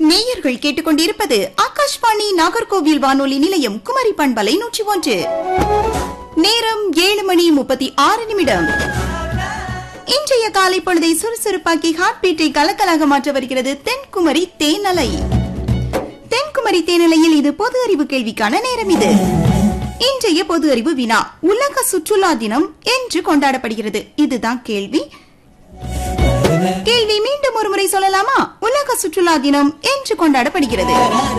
நேயர்கள் கேட்டுக்கொண்டிருப்பது ஆகாஷ்வாணி நாகர்கோவில் வானொலி நிலையம் குமரி பண்பலை 101. நேரம் 7:36. இன்றைய காலை பொழுதை சுறுசுறுப்பாக்கி ஹார்ட் பீட்டை கலக்கலாக மாற்ற வருகிறது தென்குமரி தேனலை. தென்குமரி தேனலையில் இது பொது அறிவு கேள்விக்கான நேரம். இது இன்றைய பொது அறிவு வினா. உலக சுற்றுலா தினம் என்று கொண்டாடப்படுகிறது. இதுதான் கேள்வி. கேள்வி மீண்டும் ஒரு முறை சொல்லலாமா? உலக சுற்றுலா தினம் என்று கொண்டாடப்படுகிறது.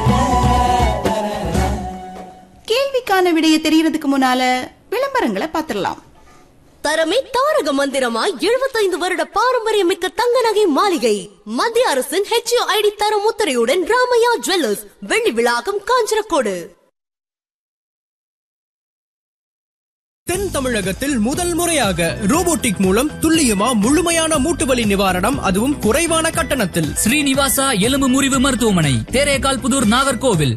கேள்விக்கான விடைய தெரியறதுக்கு முன்னால விளம்பரங்களை பார்த்திடலாம். தரமே தாரக மந்திரமாய் 75 வருட பாரம்பரியமிக்க தங்க நகை மாளிகை. மத்திய அரசின் HUID தர முத்திரையுடன் ராமையா ஜுவல்லர்ஸ், வெள்ளி விழாக்கம், காஞ்சரக்கோடு. தென் தமிழகத்தில் முதல் முறையாக ரோபோட்டிக் மூலம் துல்லியமா முழுமையான மூட்டுவலி நிவாரணம், அதுவும் குறைவான கட்டணத்தில். ஸ்ரீனிவாசா எலும்பு முறிவு மருத்துவமனை, தேரேகால் புதூர், நாகர்கோவில்.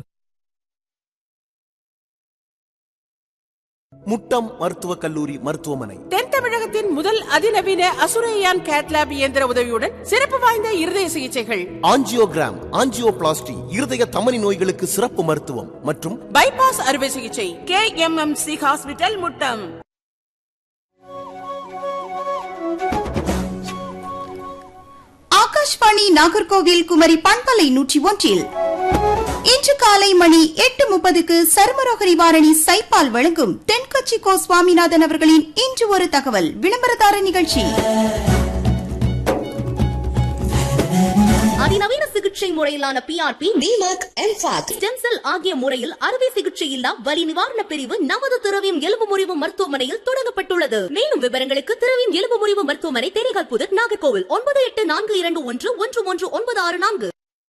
முட்டம் மருத்துவக் கல்லூரி மருத்துவமனை தென் தமிழகத்தின் முதல் அதிநவீன அசுரையான் கேட்லாப் இயந்திர உதவியுடன் சிறப்பு வாய்ந்த இருதய சிகிச்சைகள், ஆஞ்சியோகிராம், ஆஞ்சியோபிளாஸ்டி, இருதய தமனி நோய்களுக்கு சிறப்பு மருத்துவம் மற்றும் பைபாஸ் அறுவை சிகிச்சை. KMMC hospital, Muttam. ஆகாஷ்வாணி நாகர்கோவில் குமரி பண்பலை 101. இன்று காலை மணி 8:30 சருமரோக நிவாரணி சைபால் வழங்கும் தென்கட்சி கோ சுவாமிநாதன் அவர்களின் இன்று ஒரு தகவல் விளம்பரதார நிகழ்ச்சி. அதிநவீன சிகிச்சை முறையிலான PRP, DMAC, MFAC, stem cell ஆகிய முறையில் அறுவை சிகிச்சை இல்லா வலி நிவாரண பிரிவு நமது திரவியம் எலும்பு முறிவு மருத்துவமனையில் தொடங்கப்பட்டுள்ளது. மேலும் விவரங்களுக்கு திரவியம் எலும்பு முறிவு மருத்துவமனை, தேரேகால் புதர், நாகர்கோவில். 9842211964.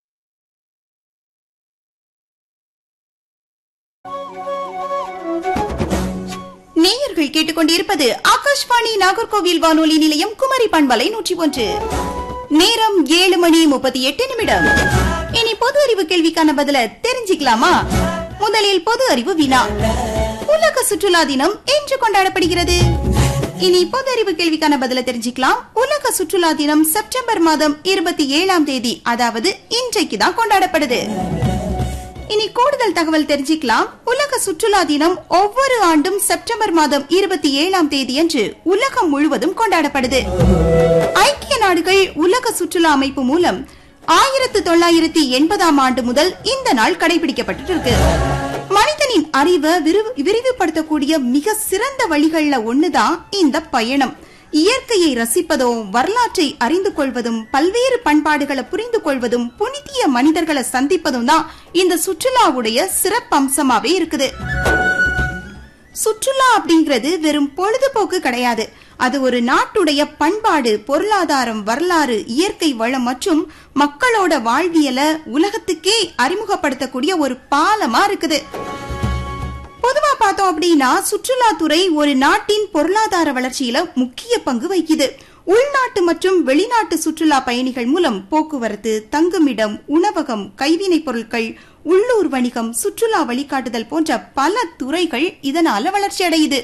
நேயர்கள் கேட்டுக்கொண்டிருப்பது ஆகாஷ்வாணி நாகர்கோவில் வானொலி நிலையம் குமரி பண்பலை 101. நேரம் 7:38. இனி பொது அறிவு கேள்விக்கான பதில தெரிஞ்சுக்கலாமா? முதலில் பொது அறிவு வினா. உலக சுற்றுலா தினம் என்று கொண்டாடப்படுகிறது. இனி பொது அறிவு கேள்விக்கான பதில தெரிஞ்சுக்கலாம். உலக சுற்றுலா தினம் செப்டம்பர் மாதம் 27ஆம் தேதி, அதாவது இன்றைக்கு தான் கொண்டாடப்படுது. இனி கூடுதல் தகவல் தெரிஞ்சுக்கலாம். உலக சுற்றுலா தினம் ஒவ்வொரு ஆண்டும் செப்டம்பர் மாதம் 27ஆம் தேதி அன்று உலகம் முழுவதும் கொண்டாடப்படுது. ஐக்கிய நாடுகள் உலக சுற்றுலா அமைப்பு மூலம் 1980ஆம் ஆண்டு முதல் இந்த நாள் கடைபிடிக்கப்பட்டு இருக்கு. மனிதனின் அறிவை விரிவுபடுத்தக்கூடிய மிக சிறந்த வழிகள்ல ஒண்ணுதான் இந்த பயணம். இயற்கையை ரசிப்பதும், வரலாற்றை அறிந்து கொள்வதும், பல்வேறு பண்பாடுகளை புரிந்து கொள்வதும், புனிதிய மனிதர்களை சந்திப்பதும் தான் இந்த சுற்றுலாவுடைய சிறப்பம்சமாவே இருக்குது. சுற்றுலா அப்படிங்கிறது வெறும் பொழுதுபோக்கு கிடையாது. அது ஒரு நாட்டுடைய பண்பாடு, பொருளாதாரம், வரலாறு, இயற்கை வளம் மற்றும் மக்களோட வாழ்வியலை உலகத்துக்கே அறிமுகப்படுத்தக்கூடிய ஒரு பாலமா இருக்குது. பொதுவா பார்த்தோம் அப்படின்னா சுற்றுலாத்துறை ஒரு நாட்டின் பொருளாதார வளர்ச்சியில முக்கிய பங்கு வகிக்குது. உள்நாட்டு மற்றும் வெளிநாட்டு சுற்றுலா பயணிகள் மூலம் போக்குவரத்து, தங்குமிடம், உணவகம், கைவினைப் பொருட்கள், உள்ளூர் வணிகம், சுற்றுலா வழிகாட்டுதல் போன்ற பல துறைகள் இதனால வளர்ச்சி அடையுது.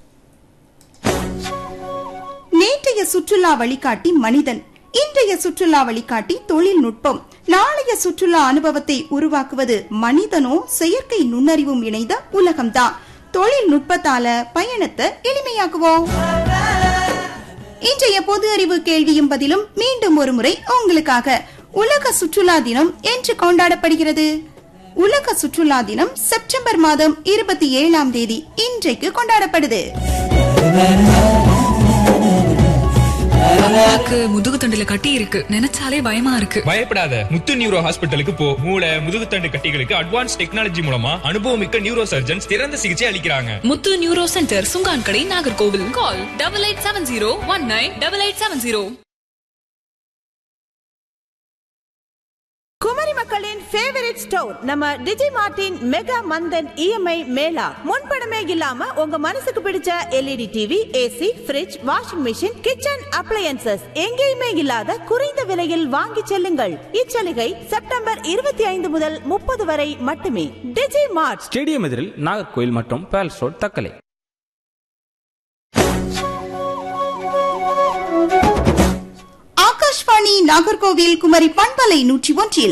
நேற்றைய சுற்றுலா வழிகாட்டி மனிதன், இன்றைய சுற்றுலா வழிகாட்டி தொழில்நுட்பம். நாளைய சுற்றுலா அனுபவத்தை உருவாக்குவது மனிதனோ செயற்கை நுண்ணறிவும் இணைந்த உலகம்தான். தொழில்நுட்பத்தால பயணத்தை எளிமையாக்குவோம். இன்றைய பொது அறிவு கேள்வியும் பதிலும் மீண்டும் ஒரு முறை உங்களுக்காக. உலக சுற்றுலா தினம் என்று கொண்டாடப்படுகிறது. உலக சுற்றுலா தினம் செப்டம்பர் மாதம் 27ஆம் தேதி இன்றைக்கு கொண்டாடப்படுது. முதுகு தண்டுல கட்டி இருக்கு, நினைச்சாலே பயமா இருக்கு. பயப்படாத, முத்து நியூரோ ஹாஸ்பிட்டலுக்கு போ. மூளை, முதுகுத்தண்டு கட்டிகளுக்கு அட்வான்ஸ் டெக்னாலஜி மூலமா அனுபவமிக்க நியூரோ சர்ஜன்ஸ் சிறந்த சிகிச்சை அளிக்கிறாங்க. முத்து நியூரோ சென்டர், சுங்கான்கடை, நாகர்கோவில். கால் 8870198870. குமரி மக்களின் ஃபேவரட் ஸ்டோர் நம்ம டிஜி மார்ட்டின் மெகா மந்தன் EMI மேளா. முன்பணமே இல்லாம உங்க மனசுக்கு பிடிச்ச LED TV, AC, fridge, washing machine, kitchen appliances எங்கேயுமே இல்லாத குறைந்த விலையில் வாங்கி செல்லுங்கள். இச்சலுகை செப்டம்பர் 25 முதல் 30 வரை மட்டுமே. டிஜி மார்ட், ஸ்டேடியம் எதிரில், நாகர்கோவில் மற்றும் பேலஸ் ரோட், தக்கலை. ஆகாஷ்வாணி நாகர்கோவில் குமரி பண்பலை 101.